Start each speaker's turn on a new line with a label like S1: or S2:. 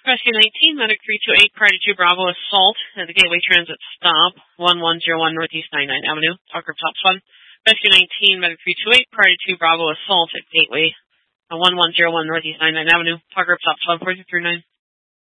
S1: Rescue 19, Medic 328, Priority 2 Bravo, assault at the Gateway Transit stop, 1101 Northeast 99 Avenue, Talk Group Top Fun. Rescue 19, Medic 328, Priority 2 Bravo, assault at Gateway, 1101 Northeast 99 Avenue, Talk Group Top Fun, 439.